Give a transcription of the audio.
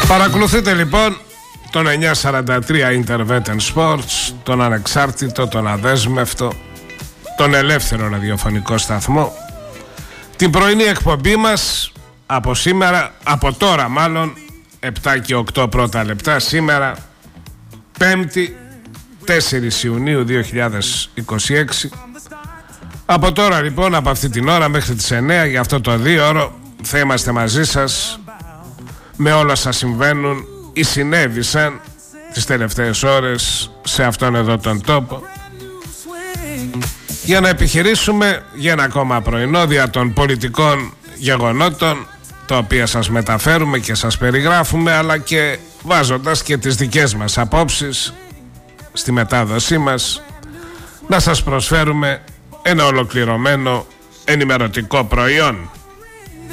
Παρακολουθείτε λοιπόν τον 943 Intervention Sports, τον ανεξάρτητο, τον αδέσμευτο, τον ελεύθερο ραδιοφωνικό σταθμό. Την πρωινή εκπομπή μας από σήμερα, από τώρα μάλλον, 7 και 8 πρώτα λεπτά, σήμερα 5η 4 Ιουνίου 2026. Από τώρα λοιπόν, από αυτή την ώρα μέχρι τις 9, για αυτό το 2ωρο θα είμαστε μαζί σας με όλα σας συμβαίνουν ή συνέβησαν τις τελευταίες ώρες σε αυτόν εδώ τον τόπο, για να επιχειρήσουμε για ένα ακόμα πρωινό δια των πολιτικών γεγονότων, τα οποία σας μεταφέρουμε και σας περιγράφουμε, αλλά και βάζοντας και τις δικές μας απόψεις στη μετάδοσή μας, να σας προσφέρουμε ένα ολοκληρωμένο ενημερωτικό προϊόν.